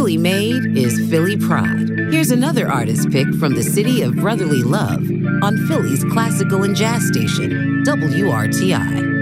Philly made is Philly pride. Here's another artist pick from the city of brotherly love on Philly's classical and jazz station, WRTI.